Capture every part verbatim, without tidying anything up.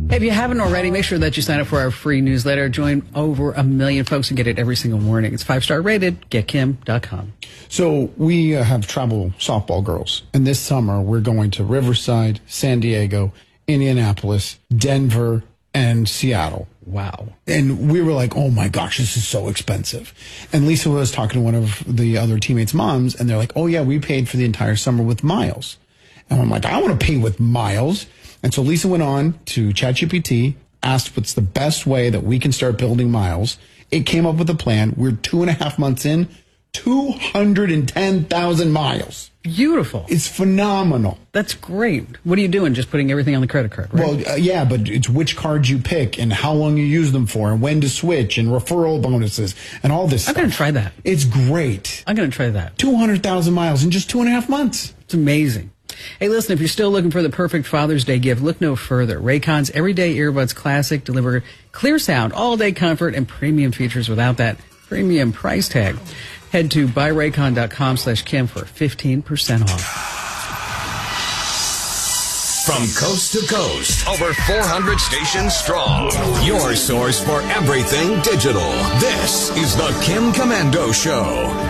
If you haven't already, make sure that you sign up for our free newsletter. Join over a million folks and get it every single morning. It's five-star rated. get kim dot com. So we uh, have travel softball girls. And this summer, we're going to Riverside, San Diego, Indianapolis, Denver, and Seattle. Wow. And we were like, oh my gosh, this is so expensive. And Lisa was talking to one of the other teammates' moms, and they're like, oh yeah, we paid for the entire summer with miles. And I'm like, I want to pay with miles. And so Lisa went on to ChatGPT, asked what's the best way that we can start building miles. It came up with a plan. We're two and a half months in, two hundred ten thousand miles. Beautiful. It's phenomenal. That's great. What are you doing? Just putting everything on the credit card, right? Well, uh, yeah, but it's which cards you pick and how long you use them for and when to switch and referral bonuses and all this I'm stuff. going to try that. It's great. I'm going to try that. two hundred thousand miles in just two and a half months. It's amazing. Hey, listen, if you're still looking for the perfect Father's Day gift, look no further. Raycon's Everyday Earbuds Classic deliver clear sound, all-day comfort, and premium features without that premium price tag. Head to buy raycon dot com slash Kim for fifteen percent off. From coast to coast, over four hundred stations strong. Your source for everything digital. This is the Kim Komando Show.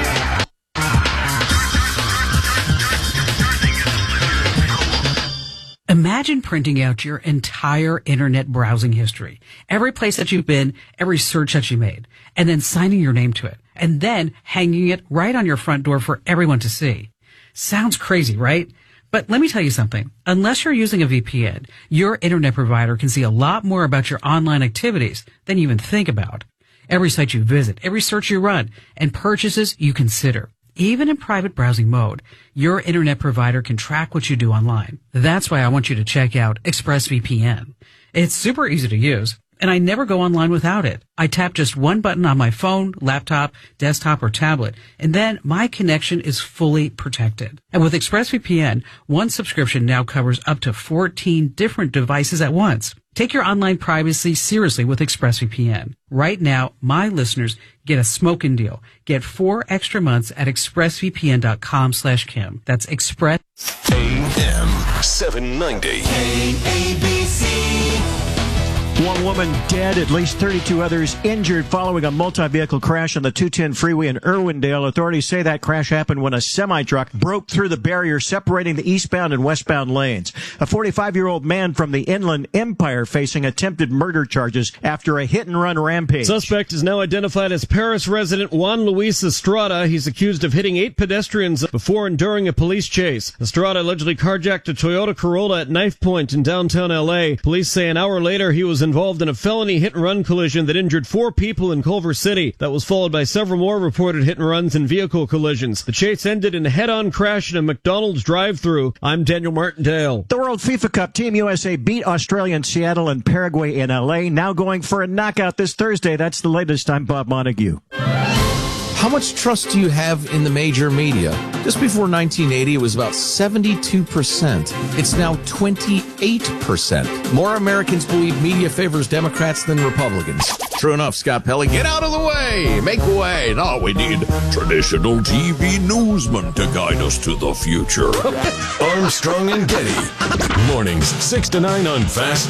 Imagine printing out your entire internet browsing history, every place that you've been, every search that you made, and then signing your name to it, and then hanging it right on your front door for everyone to see. Sounds crazy, right? But let me tell you something. Unless you're using a V P N, your internet provider can see a lot more about your online activities than you even think about. Every site you visit, every search you run, and purchases you consider. Even in private browsing mode, your internet provider can track what you do online. That's why I want you to check out ExpressVPN. It's super easy to use, and I never go online without it. I tap just one button on my phone, laptop, desktop, or tablet, and then my connection is fully protected. And with ExpressVPN, one subscription now covers up to fourteen different devices at once. Take your online privacy seriously with ExpressVPN. Right now, my listeners get a smoking deal. Get four extra months at expressvpn dot com slash Kim. That's Express. A M seven ninety. K A B C. One woman dead, at least thirty-two others injured following a multi-vehicle crash on the two ten freeway in Irwindale. Authorities say that crash happened when a semi-truck broke through the barrier separating the eastbound and westbound lanes. A forty-five-year-old man from the Inland Empire facing attempted murder charges after a hit-and-run rampage. Suspect is now identified as Paris resident Juan Luis Estrada. He's accused of hitting eight pedestrians before and during a police chase. Estrada allegedly carjacked a Toyota Corolla at Knife Point in downtown L A. Police say an hour later he was involved in a felony hit-and-run collision that injured four people in Culver City. That was followed by several more reported hit-and-runs and vehicle collisions. The chase ended in a head-on crash in a McDonald's drive-thru. I'm Daniel Martindale. The World FIFA Cup, Team U S A beat Australia in Seattle and Paraguay in L A. Now going for a knockout this Thursday. That's the latest. I'm Bob Montague. How much trust do you have in the major media? Just before nineteen eighty, it was about seventy-two percent. It's now twenty-eight percent. More Americans believe media favors Democrats than Republicans. True enough, Scott Pelley, get out of the way! Make way! Now we need traditional T V newsmen to guide us to the future. Armstrong and Getty. Mornings, six to nine on Fast